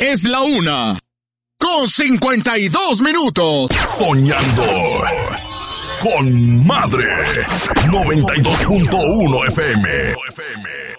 Es la 1:52. Soñando con Madre. 92.1 FM.